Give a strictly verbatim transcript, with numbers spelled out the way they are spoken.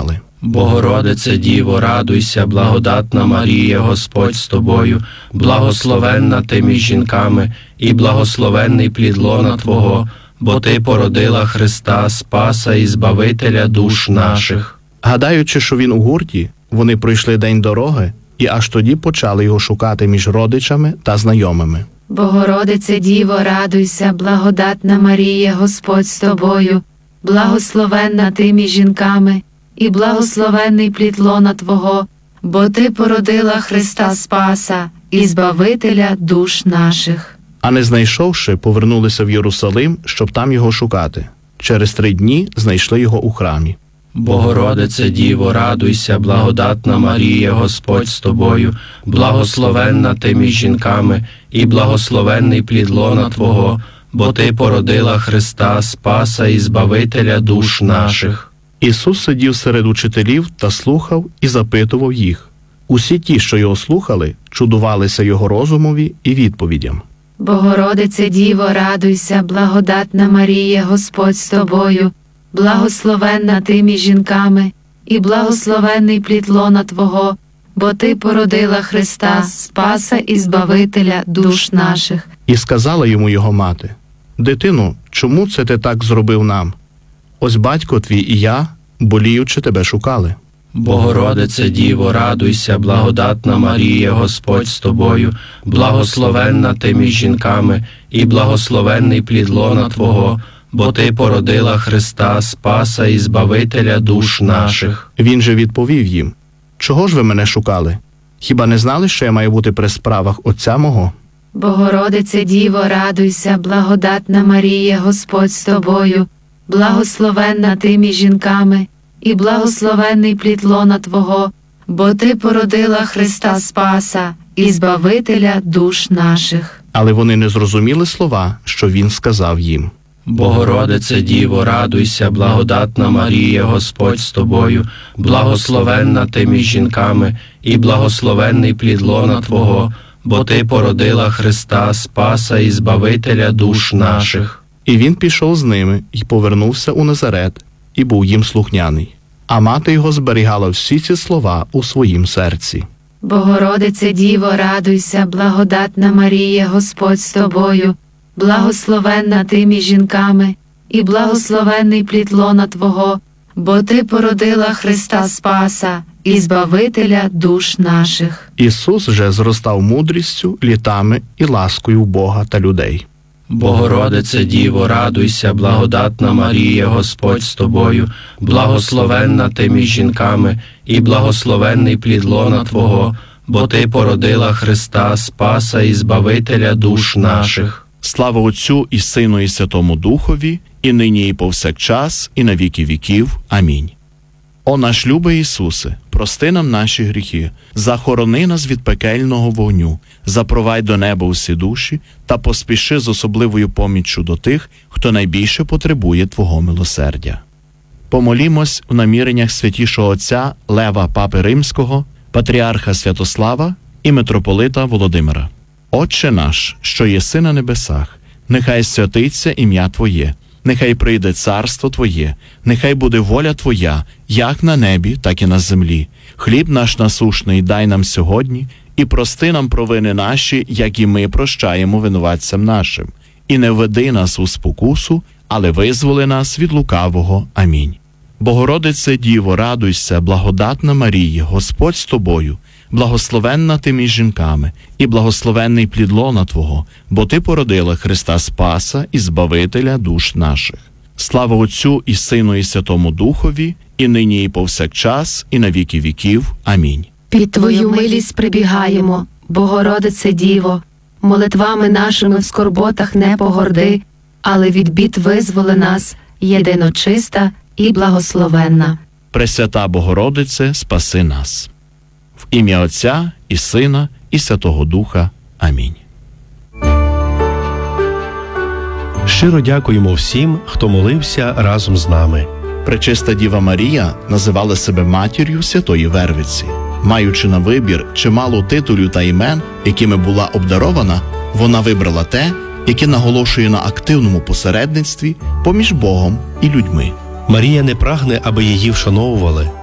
співали: Богородице Діво, радуйся, благодатна Марія, Господь з тобою, благословенна ти між жінками, і благословенний плід лона Твого, бо Ти породила Христа, Спаса і Збавителя душ наших. Гадаючи, що він у гурті, вони пройшли день дороги, і аж тоді почали його шукати між родичами та знайомими. Богородице Діво, радуйся, благодатна Марія, Господь з тобою, благословенна ти між жінками, і благословенний плід лона Твого, бо Ти породила Христа Спаса і Збавителя душ наших. А не знайшовши, повернулися в Єрусалим, щоб там його шукати. Через три дні знайшли його у храмі. Богородице Діво, радуйся, благодатна Марія, Господь з тобою, благословенна ти між жінками, і благословенний плід лона Твого, бо Ти породила Христа, Спаса і Збавителя душ наших. Ісус сидів серед учителів та слухав і запитував їх. Усі ті, що його слухали, чудувалися його розумові і відповідям. Богородице Діво, радуйся, благодатна Марія, Господь з тобою, благословенна ти між жінками, і благословенний плід лона Твого, бо Ти породила Христа, Спаса і Збавителя душ наших. І сказала йому його мати: «Дитино, чому це ти так зробив нам? Ось батько твій і я, боліючи, тебе шукали». Богородице Діво, радуйся, благодатна Марія, Господь з тобою, благословенна ти між жінками, і благословенний плід лона Твого, бо Ти породила Христа, Спаса і Збавителя душ наших. Він же відповів їм: «Чого ж ви мене шукали? Хіба не знали, що я маю бути при справах Отця мого?» Богородице Діво, радуйся, благодатна Марія, Господь з тобою, благословенна ти між жінками, і благословенний плід лона Твого, бо Ти породила Христа Спаса і Збавителя душ наших. Але вони не зрозуміли слова, що він сказав їм. Богородице Діво, радуйся, благодатна Марія, Господь з тобою, благословенна ти між жінками, і благословенний плід лона Твого, бо Ти породила Христа, Спаса і Збавителя душ наших. І він пішов з ними і повернувся у Назарет, і був їм слухняний. А мати його зберігала всі ці слова у своїм серці. Богородице Діво, радуйся, благодатна Марія, Господь з тобою, благословенна ти між жінками, і благословенний плід лона Твого, бо Ти породила Христа Спаса і Збавителя душ наших. Ісус же зростав мудрістю, літами і ласкою в Бога та людей. Богородице Діво, радуйся, благодатна Марія, Господь з тобою, благословенна ти між жінками, і благословенний плід лона Твого, бо Ти породила Христа, Спаса і Збавителя душ наших. Слава Отцю і Сину і Святому Духові, і нині і повсякчас, і на віки віків. Амінь. О наш любий Ісусе, прости нам наші гріхи, захорони нас від пекельного вогню, запровадь до неба усі душі та поспіши з особливою поміччю до тих, хто найбільше потребує Твого милосердя. Помолімось в наміреннях святішого Отця Лева Папи Римського, Патріарха Святослава і митрополита Володимира. Отче наш, що єси на небесах, нехай святиться ім'я Твоє, нехай прийде царство Твоє, нехай буде воля Твоя, як на небі, так і на землі. Хліб наш насушний дай нам сьогодні, і прости нам провини наші, як і ми прощаємо винуватцям нашим. І не веди нас у спокусу, але визволи нас від лукавого. Амінь. Богородице Діво, радуйся, благодатна Марія, Господь з тобою, благословенна ти між жінками, і благословенний плід лона Твого, бо Ти породила Христа Спаса і Збавителя душ наших. Слава Отцю і Сину і Святому Духові, і нині і повсякчас, і на віки віків. Амінь. Під Твою милість прибігаємо, Богородице Діво, молитвами нашими в скорботах не погорди, але від бід визволи нас, єдино чиста і благословенна. Пресвята Богородице, спаси нас. В ім'я Отця і Сина і Святого Духа. Амінь. Щиро дякуємо всім, хто молився разом з нами. Пречиста Діва Марія називала себе матір'ю Святої Вервиці. Маючи на вибір чимало титулів та імен, якими була обдарована, вона вибрала те, яке наголошує на активному посередництві поміж Богом і людьми. Марія не прагне, аби її вшановували,